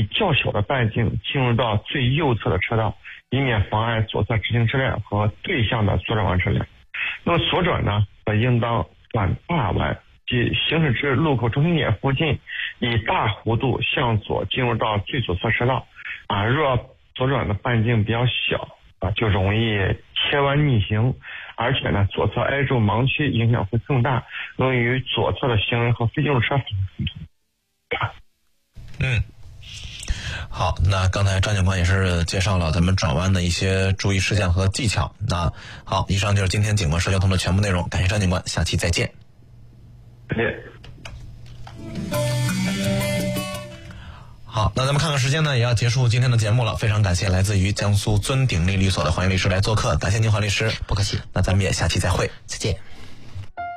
较小的半径进入到最右侧的车道，以免妨碍左侧直行车辆和对向的左转弯车辆。那么左转呢，应当转大弯，即行驶至路口中心点附近，以大弧度向左进入到最左侧车道。若左转的半径比较小就容易切弯逆行，而且呢，左侧挨住盲区影响会更大，容易与左侧的行人和非机动车好，那刚才张警官也是介绍了咱们转弯的一些注意事项和技巧。那好，以上就是今天警官说交通的全部内容，感谢张警官，下期再见。 再见。 好，那咱们看看时间呢，也要结束今天的节目了。非常感谢来自于江苏尊鼎律所的黄云律师来做客，感谢您黄律师。 不客气。 那咱们也下期再会， 再见。